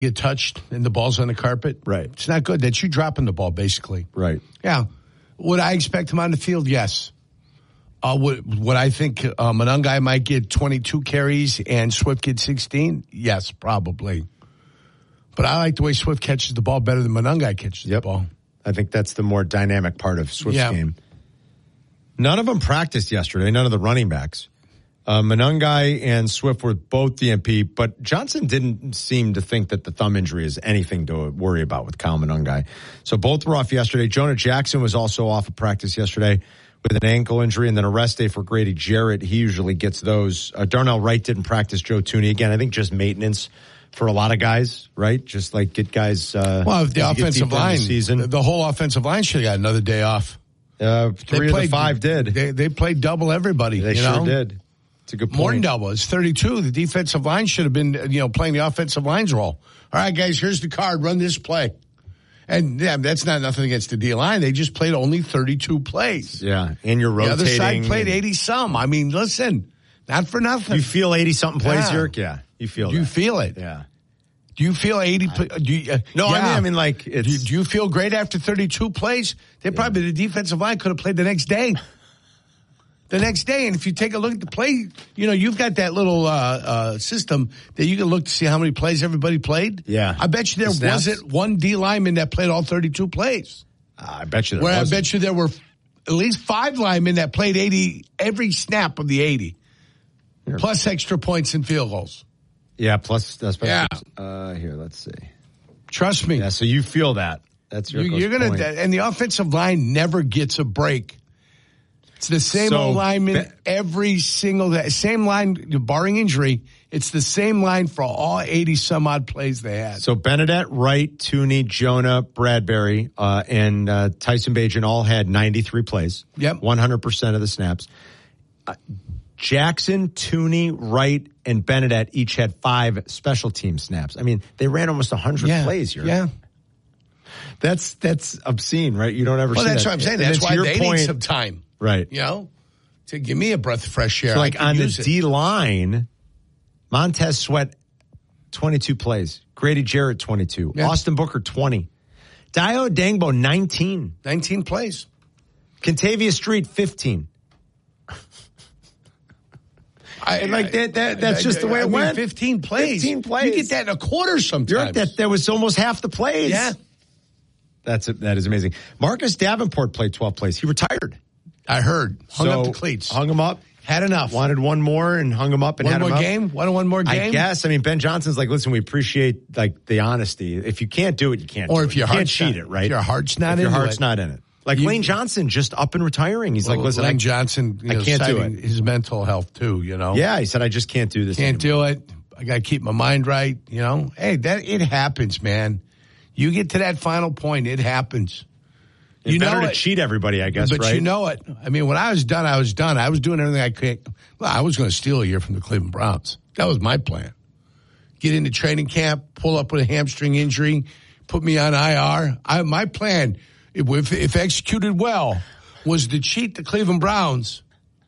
get touched and the ball's on the carpet. Right. It's not good. That's you dropping the ball, basically. Right. Yeah. Would I expect him on the field? Yes. Would I think Monangai might get 22 carries and Swift get 16? Yes, probably. But I like the way Swift catches the ball better than Monangai catches the ball. I think that's the more dynamic part of Swift's game. None of them practiced yesterday, none of the running backs. Monangai and Swift were both DNP, but Johnson didn't seem to think that the thumb injury is anything to worry about with Kyle Monangai. So both were off yesterday. Jonah Jackson was also off of practice yesterday with an ankle injury, and then a rest day for Grady Jarrett. He usually gets those. Darnell Wright didn't practice. Joe Thuney, again, I think just maintenance for a lot of guys, right? Just like get guys. Well, if the offensive line, season. The whole offensive line should have got another day off. 3 of the 5 did. They played double everybody. They sure did. It's a good point. More than double. It's 32. The defensive line should have been, playing the offensive line's role. All right, guys, here's the card. Run this play. And that's not nothing against the D-line. They just played only 32 plays. Yeah, and you're rotating. The other side played 80-some. I mean, listen, not for nothing. You feel 80-something plays, Yerk? Yeah, you feel Do you feel it? Yeah. Do you feel 80? No, yeah. I mean, like, it's... Do you feel great after 32 plays? They probably, the defensive line could have played the next day. And if you take a look at the play, you've got that little system that you can look to see how many plays everybody played. Yeah. I bet you there wasn't one D lineman that played all 32 plays. I bet you there wasn't. I bet you there were at least 5 linemen that played 80 every snap of the 80, plus extra points and field goals. Yeah, plus yeah. Here, let's see. Trust me. Yeah, so you feel that. That's your you're going to, and the offensive line never gets a break. It's the same old lineman every single day. Same line, barring injury. It's the same line for all 80-some-odd plays they had. So Benedette, Wright, Thuney, Jonah, Bradbury, and Tyson Bagent all had 93 plays. Yep. 100% of the snaps. Jackson, Thuney, Wright, and Benedette each had 5 special team snaps. I mean, they ran almost 100 plays here. Yeah. That's obscene, right? You don't ever see that. Well, that's what I'm saying. That's why they need some time. Right. To give me a breath of fresh air. So, like, on the D-line, Montez Sweat, 22 plays. Grady Jarrett, 22. Yeah. Austin Booker, 20. Dayo Dangbo, 19. 19 plays. Contavious Street, 15. That's just the way it went. 15 plays. 15 plays. You get that in a quarter sometimes. That was almost half the plays. Yeah. That is amazing. Marcus Davenport played 12 plays. He retired. I heard. Hung up the cleats. Hung him up. Had enough. Wanted one more and hung him up and had him up. One more game? I guess. I mean, Ben Johnson's like, listen, we appreciate like the honesty. If you can't do it, you can't do it. Or if your heart's cheat it, right? If your heart's not in it. Like Lane Johnson just up and retiring. He's like, listen, Lane Johnson, I can't do it. His mental health too, Yeah, he said, I just can't do this anymore. Do it. I got to keep my mind right, Hey, it happens, man. You get to that final point, it happens. It's better to cheat everybody, I guess, but right? You know it. I mean, when I was done, I was done. I was doing everything I could. Well, I was going to steal a year from the Cleveland Browns. That was my plan. Get into training camp, pull up with a hamstring injury, put me on IR. My plan, if executed well, was to cheat the Cleveland Browns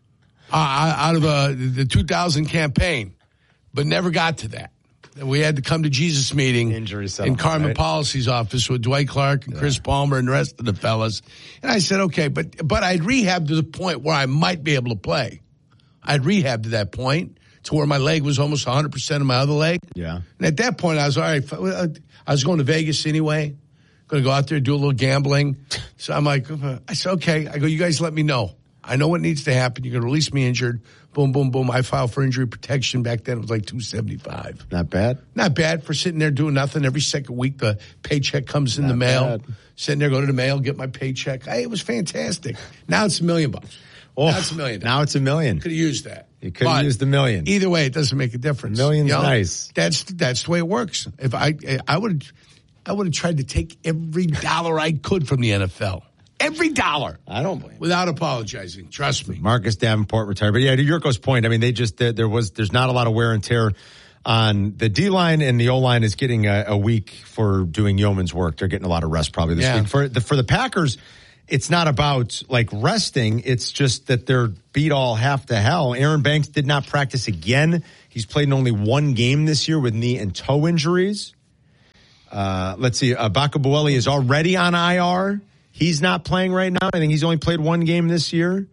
out of the 2000 campaign, but never got to that. We had to come to Jesus meeting in Carmen Policy's office with Dwight Clark and Chris Palmer and the rest of the fellas. And I said, okay, but I'd rehabbed to the point where I might be able to play. I'd rehabbed to that point to where my leg was almost 100% of my other leg. Yeah. And at that point, I was all right. I was going to Vegas anyway. Going to go out there, do a little gambling. So I'm like, I said, okay. I go, you guys let me know. I know what needs to happen. You're going to release me injured. Boom, boom, boom. I filed for injury protection. Back then it was like $275. Not bad. Not bad for sitting there doing nothing. Every second week the paycheck comes in the mail. Bad. Sitting there, go to the mail, get my paycheck. Hey, it was fantastic. Now it's $1 million. Oh, now it's $1 million. Now it's $1 million. Could have used that. You could have used $1 million. Either way, it doesn't make a difference. $1 million's nice. That's the way it works. If I would have tried to take every dollar I could from the NFL. Every dollar. I don't blame you. Without apologizing. Trust me. Marcus Davenport retired. But yeah, to Yurko's point, I mean, there's not a lot of wear and tear on the D-line, and the O-line is getting a week for doing yeoman's work. They're getting a lot of rest probably this week. For the Packers, it's not about like resting. It's just that they're beat all half to hell. Aaron Banks did not practice again. He's played in only one game this year with knee and toe injuries. Let's see. Bakabueli is already on IR. He's not playing right now. I think he's only played one game this year.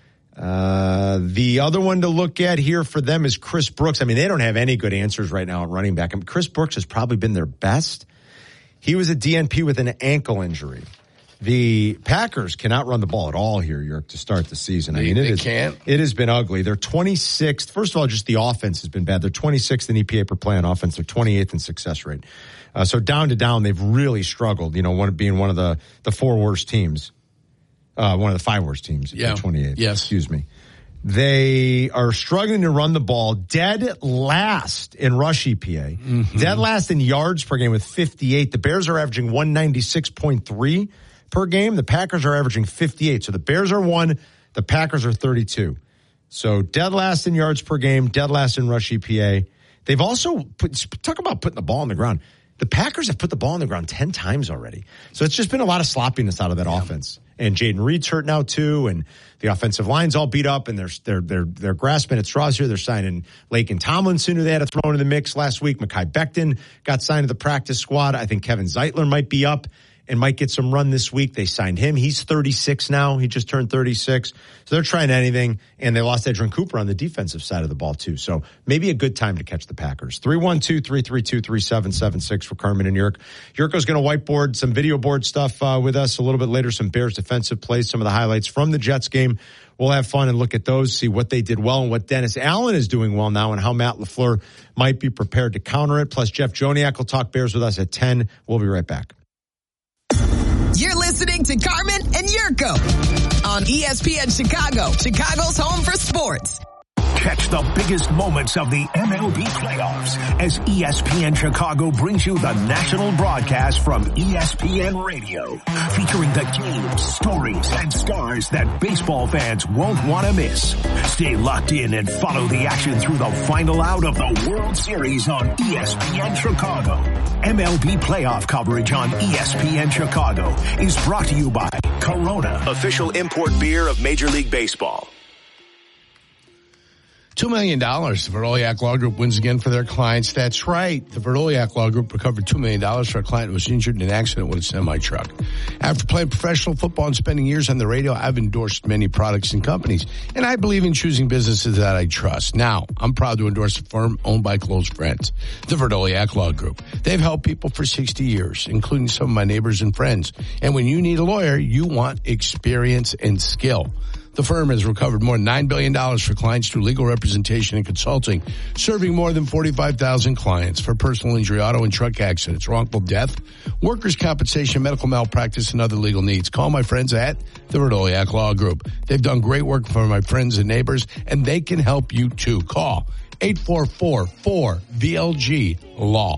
The other one to look at here for them is Chris Brooks. I mean, they don't have any good answers right now at running back. I mean, Chris Brooks has probably been their best. He was a DNP with an ankle injury. The Packers cannot run the ball at all here, Yerk, to start the season. I mean, it has been ugly. They're 26th. First of all, just the offense has been bad. They're 26th in EPA per play on offense. They're 28th in success rate. So down to down, they've really struggled, being one of the four worst teams. One of the five worst teams. Yeah. 28th. Yes. Excuse me. They are struggling to run the ball. Dead last in rush EPA. Mm-hmm. Dead last in yards per game with 58. The Bears are averaging 196.3 per game. The Packers are averaging 58. So the Bears are 1. The Packers are 32. So dead last in yards per game. Dead last in rush EPA. They've also talk about putting the ball on the ground. The Packers have put the ball on the ground 10 times already. So it's just been a lot of sloppiness out of that offense. And Jaden Reed's hurt now too, and the offensive line's all beat up, and they're grasping at straws here. They're signing Laken Tomlinson, who they had to throw into the mix last week. Mekhi Becton got signed to the practice squad. I think Kevin Zeitler might be up and might get some run this week. They signed him. He's 36 now. He just turned 36. So they're trying anything, and they lost Edgerrin Cooper on the defensive side of the ball too. So maybe a good time to catch the Packers. 312-332-3776 for Carmen and Yerk. Yerko's going to whiteboard some video board stuff with us a little bit later, some Bears defensive plays, some of the highlights from the Jets game. We'll have fun and look at those, see what they did well and what Dennis Allen is doing well now and how Matt LaFleur might be prepared to counter it. Plus, Jeff Joniak will talk Bears with us at 10. We'll be right back. You're listening to Carmen and Yurko on ESPN Chicago, Chicago's home for sports. Catch the biggest moments of the MLB playoffs as ESPN Chicago brings you the national broadcast from ESPN Radio, featuring the games, stories, and stars that baseball fans won't want to miss. Stay locked in and follow the action through the final out of the World Series on ESPN Chicago. MLB playoff coverage on ESPN Chicago is brought to you by Corona, official import beer of Major League Baseball. $2 million. The Verdoliak Law Group wins again for their clients. That's right. The Verdoliak Law Group recovered $2 million for a client who was injured in an accident with a semi-truck. After playing professional football and spending years on the radio, I've endorsed many products and companies, and I believe in choosing businesses that I trust. Now, I'm proud to endorse a firm owned by close friends, the Verdoliak Law Group. They've helped people for 60 years, including some of my neighbors and friends. And when you need a lawyer, you want experience and skill. The firm has recovered more than $9 billion for clients through legal representation and consulting, serving more than 45,000 clients for personal injury, auto and truck accidents, wrongful death, workers' compensation, medical malpractice, and other legal needs. Call my friends at the Verdoliak Law Group. They've done great work for my friends and neighbors, and they can help you too. Call 844-4VLG-LAW.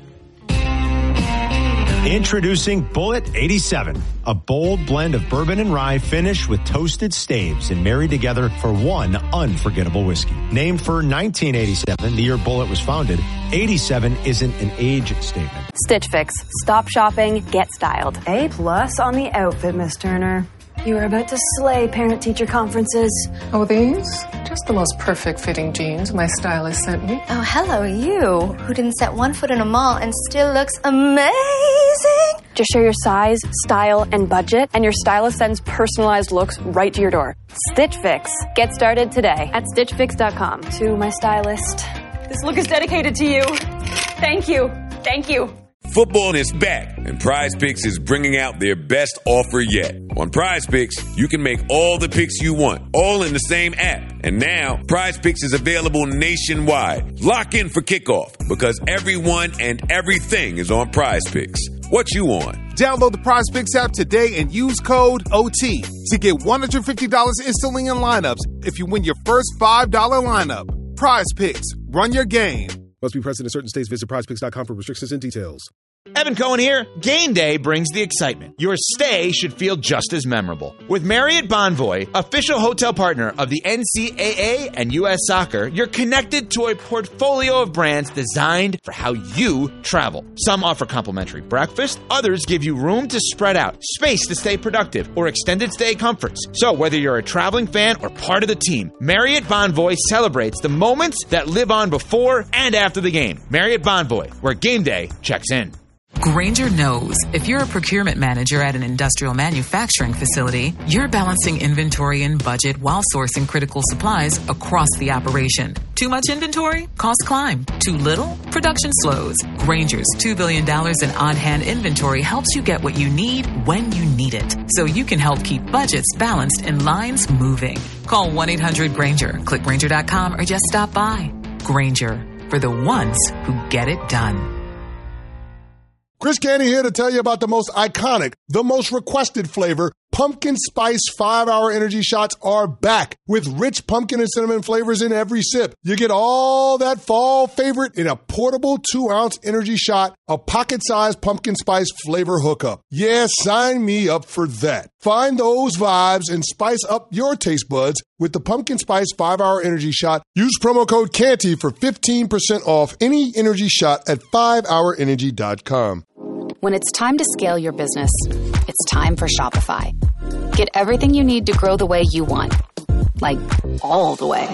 Introducing Bullet 87, a bold blend of bourbon and rye finished with toasted staves and married together for one unforgettable whiskey. Named for 1987, the year Bullet was founded, 87 isn't an age statement. Stitch Fix. Stop shopping, get styled. A+ on the outfit, Miss Turner. You are about to slay parent-teacher conferences. Oh, these? Just the most perfect fitting jeans my stylist sent me. Oh, hello, you, who didn't set one foot in a mall and still looks amazing. Just share your size, style, and budget, and your stylist sends personalized looks right to your door. Stitch Fix. Get started today at StitchFix.com. To my stylist. This look is dedicated to you. Thank you. Thank you. Football is back, and Prize Picks is bringing out their best offer yet. On Prize Picks, you can make all the picks you want, all in the same app. And now, Prize Picks is available nationwide. Lock in for kickoff, because everyone and everything is on Prize Picks. What you on? Download the Prize Picks app today and use code OT to get $150 instantly in lineups if you win your first $5 lineup. Prize Picks. Run your game. Must be present in certain states. Visit prizepicks.com for restrictions and details. Evan Cohen here. Game day brings the excitement. Your stay should feel just as memorable. With Marriott Bonvoy, official hotel partner of the NCAA and U.S. Soccer, you're connected to a portfolio of brands designed for how you travel. Some offer complimentary breakfast. Others give you room to spread out, space to stay productive, or extended stay comforts. So whether you're a traveling fan or part of the team, Marriott Bonvoy celebrates the moments that live on before and after the game. Marriott Bonvoy, where game day checks in. Grainger knows if you're a procurement manager at an industrial manufacturing facility, you're balancing inventory and budget while sourcing critical supplies across the operation. Too much inventory? Costs climb. Too little? Production slows. Grainger's $2 billion in on-hand inventory helps you get what you need when you need it, so you can help keep budgets balanced and lines moving. Call 1-800-GRAINGER, click Grainger.com, or just stop by. Grainger, for the ones who get it done. Chris Candy here to tell you about the most iconic, the most requested flavor. Pumpkin Spice 5-Hour Energy Shots are back with rich pumpkin and cinnamon flavors in every sip. You get all that fall favorite in a portable 2-ounce energy shot, a pocket-sized pumpkin spice flavor hookup. Yeah, sign me up for that. Find those vibes and spice up your taste buds with the Pumpkin Spice 5-Hour Energy Shot. Use promo code CANTY for 15% off any energy shot at 5hourenergy.com. When it's time to scale your business, it's time for Shopify. Get everything you need to grow the way you want. Like, all the way.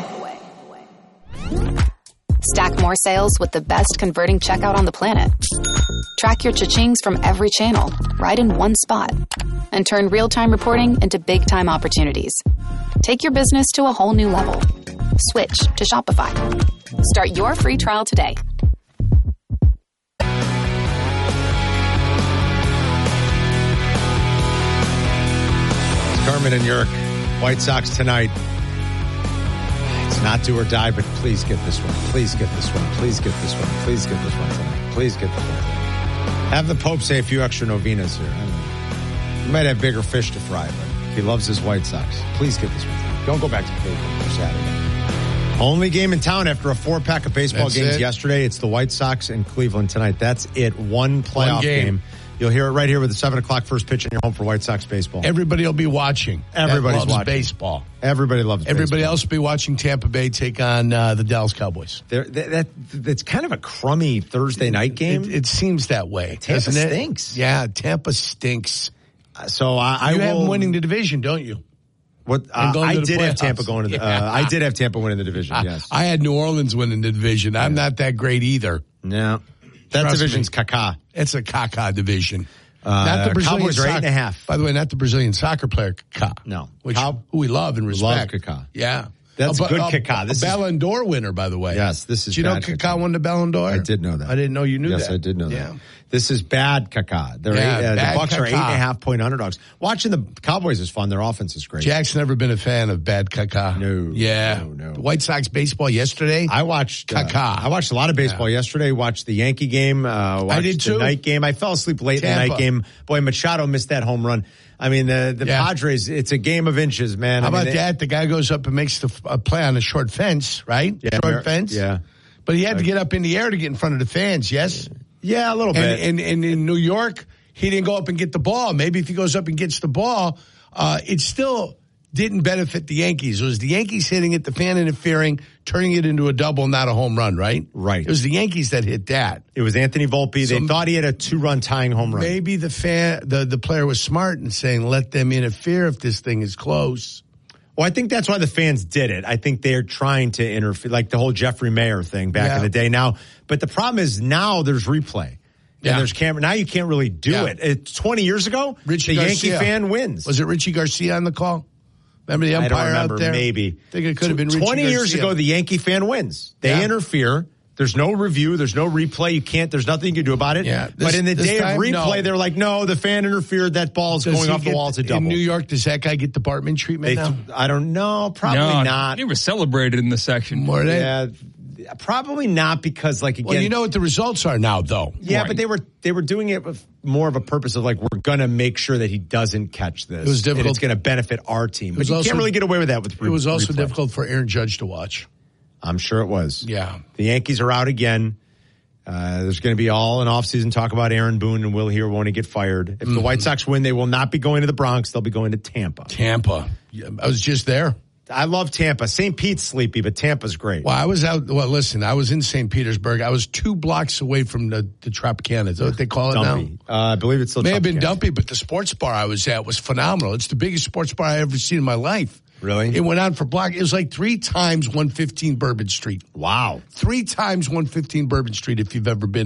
Stack more sales with the best converting checkout on the planet. Track your cha-chings from every channel, right in one spot. And turn real-time reporting into big-time opportunities. Take your business to a whole new level. Switch to Shopify. Start your free trial today. Carmen and Yerk, White Sox tonight. It's not do or die, but please get this one. Please get this one. Please get this one. Please get this one tonight. Please get this one tonight. Have the Pope say a few extra novenas here. I don't know. He might have bigger fish to fry, but he loves his White Sox. Please get this one tonight. Don't go back to Cleveland for Saturday. Only game in town after a 4-pack of baseball games yesterday. It's the White Sox and Cleveland tonight. That's it. One playoff game. You'll hear it right here with the 7 o'clock first pitch in your home for White Sox baseball. Everybody will be watching. Everybody's watching baseball. Everybody loves baseball. Everybody else will be watching Tampa Bay take on the Dallas Cowboys. That's kind of a crummy Thursday night game. It seems that way. Tampa stinks. Yeah, Tampa stinks. So you have them winning the division, don't you? What I did have Tampa going to the. I did have Tampa winning the division. Yes, I had New Orleans winning the division. I'm not that great either. No. That division's caca. It's a caca division. Not the Brazilian Cowboys are 8.5. By the way, not the Brazilian soccer player Kaká. No. Who we love and respect. Love Kaká. Yeah. That's good Kaká. This Ballon d'Or winner, by the way. Yes, this is Did you know Kaká won the Ballon d'Or? I did know that. I didn't know you knew that. Yes, I did know that. This is bad Kaká. The Bucs are 8.5-point underdogs. Watching the Cowboys is fun. Their offense is great. Jack's never been a fan of bad Kaká. No. Yeah. No. The White Sox baseball yesterday. I watched Kaká. I watched a lot of baseball yesterday. Watched the Yankee game. I did too. The night game. I fell asleep late in the night game. Boy, Machado missed that home run. I mean, the Padres, it's a game of inches, man. How about that? The guy goes up and makes a play on a short fence, right? Yeah, short fence. Yeah. But he had to get up in the air to get in front of the fans, yes? Yeah, a little bit. And in New York, he didn't go up and get the ball. Maybe if he goes up and gets the ball, it still didn't benefit the Yankees. It was the Yankees hitting it, the fan interfering, turning it into a double, not a home run, right? Right. It was the Yankees that hit that. It was Anthony Volpe. They thought he had a 2-run tying home run. Maybe the player was smart in saying, let them interfere if this thing is close. Well, I think that's why the fans did it. I think they're trying to interfere, like the whole Jeffrey Mayer thing back in the day. Now, but the problem is now there's replay. And there's camera. Now you can't really do it. It's 20 years ago, Richie the Garcia. Yankee fan wins. Was it Richie Garcia on the call? Remember the umpire I don't remember, out there? Maybe. I think it could have been Richie 20 Garcia. years ago, the Yankee fan wins. They interfere. There's no review. There's no replay. There's nothing you can do about it. Yeah, but in the day of replay, they're like, no, the fan interfered. That ball's going off the wall. It's a double. In New York, does that guy get the Bartman treatment now? I don't know. Probably not. He was celebrated in the section. Yeah, probably not because, like, again. Well, you know what the results are now, though. Yeah, right. But they were doing it with more of a purpose of, like, we're going to make sure that he doesn't catch this. It was difficult. And it's going to benefit our team. But you can't really get away with that with replay. It was also difficult for Aaron Judge to watch. I'm sure it was. Yeah. The Yankees are out again. There's going to be all an offseason talk about Aaron Boone and Will Here won't he get fired. If the White Sox win, they will not be going to the Bronx. They'll be going to Tampa. Yeah, I was just there. I love Tampa. St. Pete's sleepy, but Tampa's great. Well, I was out. Well, listen, I was in St. Petersburg. I was 2 blocks away from the Tropicana. Is that what they call it Dumpy. now? I believe it's still May Tropicana. have been Dumpy, but the sports bar I was at was phenomenal. It's the biggest sports bar I ever seen in my life. Really? It went on for block. It was like 3 times 115 Bourbon Street. Wow. 3 times 115 Bourbon Street if you've ever been there.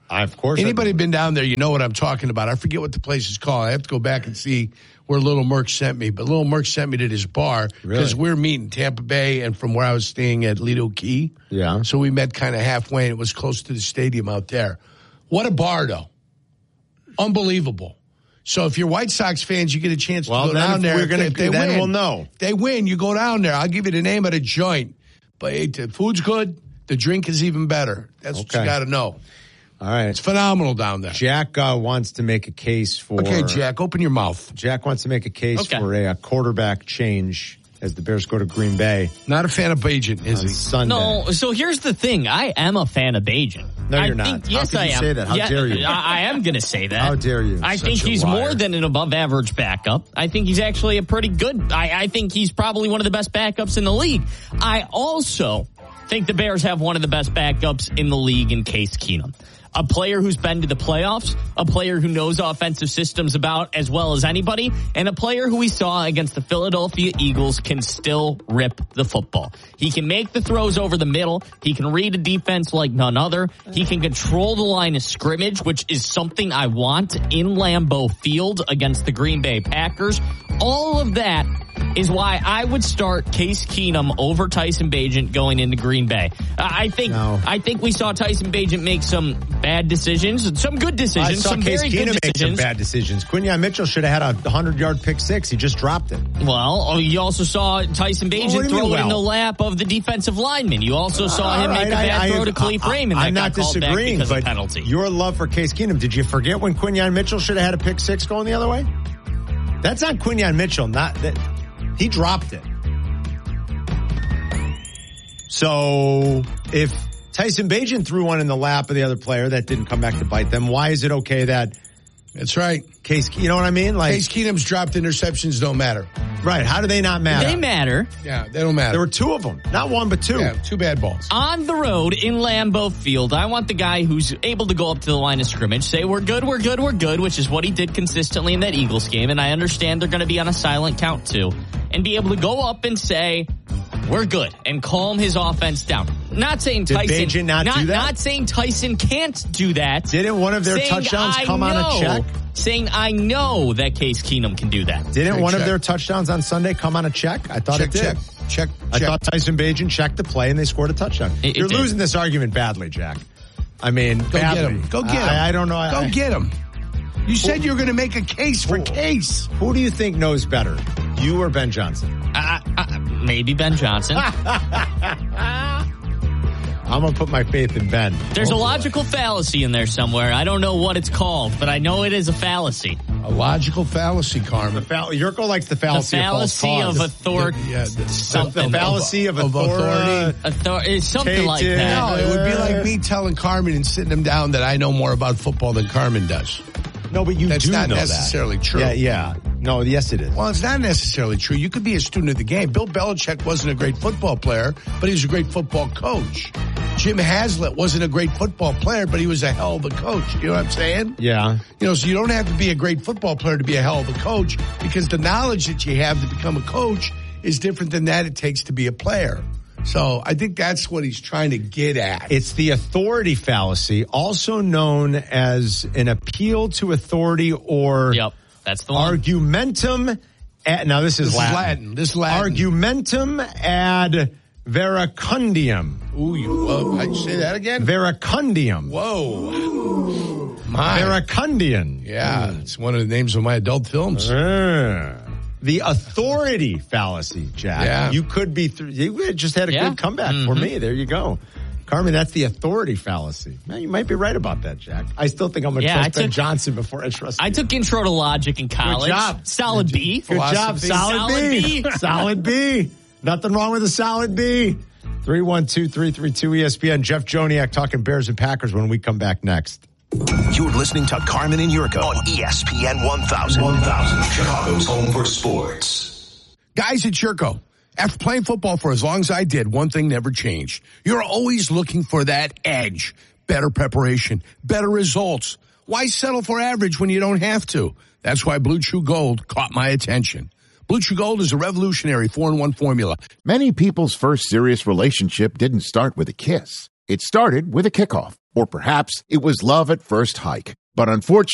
Of course. Anybody been down there, you know what I'm talking about. I forget what the place is called. I have to go back and see where Little Merc sent me. But Little Merc sent me to this bar because we're meeting Tampa Bay and from where I was staying at Lido Key. Yeah. So we met kind of halfway, and it was close to the stadium out there. What a bar, though. Unbelievable. So if you're White Sox fans, you get a chance to go down there. Then we'll know. If they win, you go down there. I'll give you the name of the joint. But hey, the food's good. The drink is even better. That's what you got to know. All right. It's phenomenal down there. Jack wants to make a case for... Okay, Jack, open your mouth. Jack wants to make a case for a quarterback change as the Bears go to Green Bay. Not a fan of Bagent, is he? Sunday. No, so here's the thing. I am a fan of Bagent. No, you're not. Yes, How can you say that? How dare you? I am going to say that. How dare you? I think he's more than an above-average backup. I think he's actually a pretty good... I think he's probably one of the best backups in the league. I also think the Bears have one of the best backups in the league in Case Keenum. A player who's been to the playoffs, a player who knows offensive systems about as well as anybody, and a player who we saw against the Philadelphia Eagles can still rip the football. He can make the throws over the middle. He can read a defense like none other. He can control the line of scrimmage, which is something I want in Lambeau Field against the Green Bay Packers. All of that is why I would start Case Keenum over Tyson Bagent going into Green Bay. I think we saw Tyson Bagent make some bad decisions, some good decisions, some very good decisions. Make some bad decisions. Quinyon Mitchell should have had a 100-yard pick six. He just dropped it. Well, you also saw Tyson Bagent throw it in the lap of the defensive lineman. You also saw him make a bad throw to Khalif Raymond. I'm not disagreeing, but penalty. Your love for Case Keenum, did you forget when Quinyon Mitchell should have had a pick six going the other way? That's on Quinyon Mitchell, not that. He dropped it. So if Tyson Bagent threw one in the lap of the other player that didn't come back to bite them, why is it okay that... That's right. Case, you know what I mean? Like Case Keenum's dropped interceptions don't matter. Right. How do they not matter? They matter. Yeah, they don't matter. There were two of them. Not one, but two. Yeah, two bad balls. On the road in Lambeau Field, I want the guy who's able to go up to the line of scrimmage, say, we're good, we're good, we're good, which is what he did consistently in that Eagles game. And I understand they're going to be on a silent count too. And be able to go up and say, we're good, and calm his offense down. Not saying Tyson. Did Bagent not do that? Not saying Tyson can't do that. Didn't one of their touchdowns come on a check? Saying I know that Case Keenum can do that. Didn't one of their touchdowns on Sunday come on a check? I thought it did. Check. I thought Tyson Bagent checked the play and they scored a touchdown. You're losing this argument badly, Jack. I mean, go get him. Go get him. I don't know. Go get him. You said you were going to make a case for Case. Who do you think knows better, you or Ben Johnson? Maybe Ben Johnson. I'm going to put my faith in Ben. There's a logical fallacy in there somewhere. I don't know what it's called, but I know it is a fallacy. A logical fallacy, Carmen. Yurko likes the fallacy of authority. The fallacy of authority. It's something like that. No, it would be like me telling Carmen and sitting him down that I know more about football than Carmen does. No, but That's not necessarily true. Yeah. No, yes, it is. Well, it's not necessarily true. You could be a student of the game. Bill Belichick wasn't a great football player, but he was a great football coach. Jim Haslett wasn't a great football player, but he was a hell of a coach. You know what I'm saying? Yeah. So you don't have to be a great football player to be a hell of a coach, because the knowledge that you have to become a coach is different than that it takes to be a player. So I think that's what he's trying to get at. It's the authority fallacy, also known as an appeal to authority or that's the one. Argumentum. Now this is Latin. This is Latin. Argumentum ad veracundium. Ooh, I'd say that again. Veracundium. Whoa. Veracundian. Yeah, it's one of the names of my adult films. The authority fallacy, Jack. Yeah. You could be you just had a good comeback for me. There you go. Carmen, that's the authority fallacy. Man, you might be right about that, Jack. I still think I'm going to trust Ben Johnson before I trust you. I took intro to logic in college. Good job. Solid B. Good job. Solid B. Solid B. Nothing wrong with a solid B. 312-332-ESPN. Jeff Joniak talking Bears and Packers when we come back next. You're listening to Carmen and Yurko on ESPN 1000. 1000, Chicago's home for sports. Guys, it's Yurko. After playing football for as long as I did, one thing never changed. You're always looking for that edge. Better preparation, better results. Why settle for average when you don't have to? That's why Blue Chew Gold caught my attention. Blue Chew Gold is a revolutionary 4-in-1 formula. Many people's first serious relationship didn't start with a kiss. It started with a kickoff, or perhaps it was love at first hike. But unfortunately,